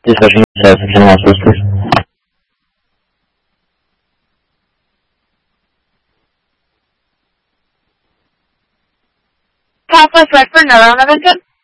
Dispatching 7, can I please? Southwest Redford, Northern Division.